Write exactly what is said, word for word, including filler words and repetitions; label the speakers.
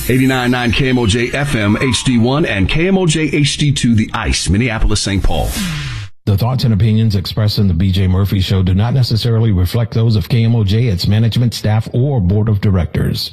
Speaker 1: eighty-nine point nine K M O J F M H D one and K M O J H D two, The Ice, Minneapolis, Saint Paul.
Speaker 2: The thoughts and opinions expressed in the B J Murphy Show do not necessarily reflect those of K M O J, its management, staff, or board of directors.